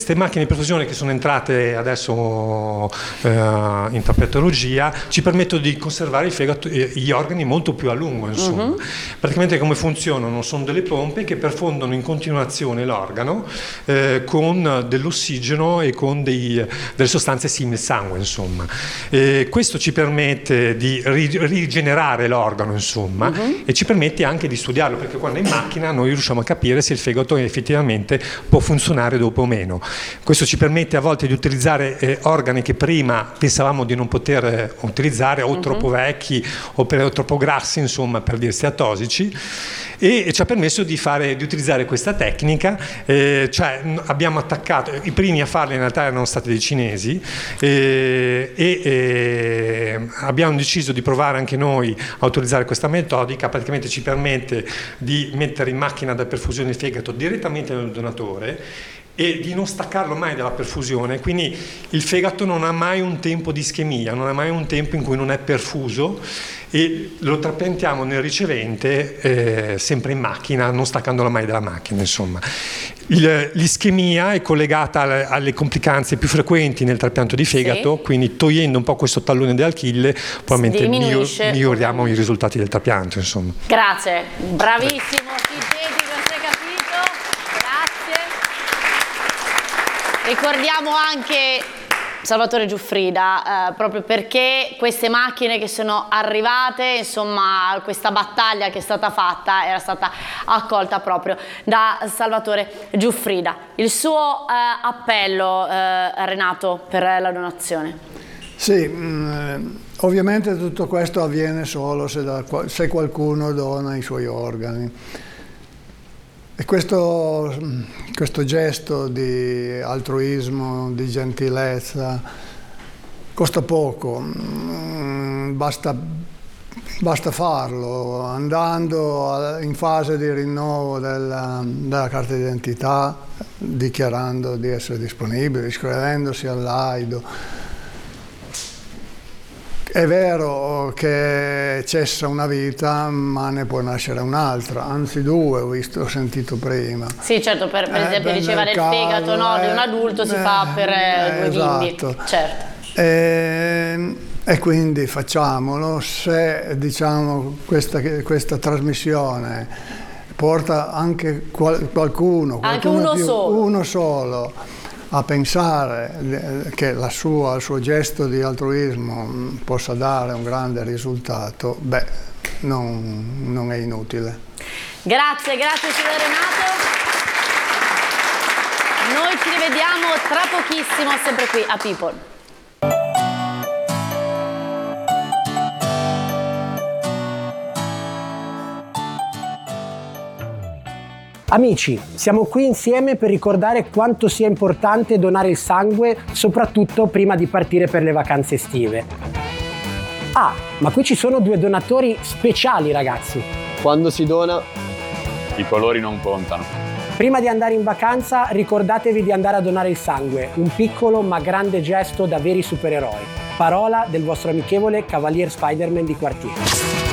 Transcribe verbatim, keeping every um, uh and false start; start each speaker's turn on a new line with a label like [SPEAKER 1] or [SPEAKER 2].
[SPEAKER 1] Queste macchine di perfusione che sono entrate adesso eh, in tapetologia ci permettono di conservare il fegato, eh, gli organi molto più a lungo, insomma. Uh-huh. Praticamente come funzionano? Sono delle pompe che perfondono in continuazione l'organo eh, con dell'ossigeno e con dei, delle sostanze simili al sangue, insomma. E questo ci permette di ri- rigenerare l'organo, insomma, uh-huh. e ci permette anche di studiarlo, perché quando è in macchina noi riusciamo a capire se il fegato effettivamente può funzionare dopo o meno. Questo ci permette a volte di utilizzare eh, organi che prima pensavamo di non poter eh, utilizzare, o uh-huh. troppo vecchi o, per, o troppo grassi, insomma, per dirsi atosici, e, e ci ha permesso di, fare, di utilizzare questa tecnica. Eh, cioè abbiamo attaccato, i primi a farla in realtà erano stati dei cinesi, eh, e eh, abbiamo deciso di provare anche noi a utilizzare questa metodica. Praticamente ci permette di mettere in macchina da perfusione il fegato direttamente nel donatore e di non staccarlo mai dalla perfusione, quindi il fegato non ha mai un tempo di ischemia, non ha mai un tempo in cui non è perfuso, e lo trapiantiamo nel ricevente eh, sempre in macchina, non staccandolo mai dalla macchina, insomma. Il, l'ischemia è collegata alle, alle complicanze più frequenti nel trapianto di fegato, sì. Quindi togliendo un po' questo tallone d'Achille probabilmente miglior, miglioriamo i risultati del trapianto, insomma.
[SPEAKER 2] Grazie, bravissimo, ricordiamo anche Salvatore Giuffrida, eh, proprio perché queste macchine che sono arrivate, insomma, questa battaglia che è stata fatta era stata accolta proprio da Salvatore Giuffrida. Il suo eh, appello, eh, Renato, per la donazione.
[SPEAKER 3] Sì, mh, ovviamente tutto questo avviene solo se, da, se qualcuno dona i suoi organi. E questo, questo gesto di altruismo, di gentilezza, costa poco, basta, basta farlo, andando in fase di rinnovo della, della carta d'identità, dichiarando di essere disponibili, iscrivendosi all'AIDO. È vero che cessa una vita, ma ne può nascere un'altra, anzi due, ho visto, ho sentito prima.
[SPEAKER 2] Sì, certo, per, per esempio eh, diceva del caso, fegato no, eh, di un adulto eh, si fa per eh, due esatto. bimbi. Certo.
[SPEAKER 3] E, e quindi facciamolo. Se diciamo questa, questa trasmissione porta anche qual, qualcuno,
[SPEAKER 2] anche uno
[SPEAKER 3] più,
[SPEAKER 2] solo,
[SPEAKER 3] uno solo a pensare che la sua, il suo gesto di altruismo possa dare un grande risultato, beh, non, non è inutile.
[SPEAKER 2] Grazie, grazie signor Renato. Noi ci rivediamo tra pochissimo, sempre qui a People.
[SPEAKER 4] Amici, siamo qui insieme per ricordare quanto sia importante donare il sangue, soprattutto prima di partire per le vacanze estive. Ah, ma qui ci sono due donatori speciali, ragazzi.
[SPEAKER 5] Quando si dona, i colori non contano.
[SPEAKER 4] Prima di andare in vacanza, ricordatevi di andare a donare il sangue, un piccolo ma grande gesto da veri supereroi. Parola del vostro amichevole Cavalier Spider-Man di quartiere.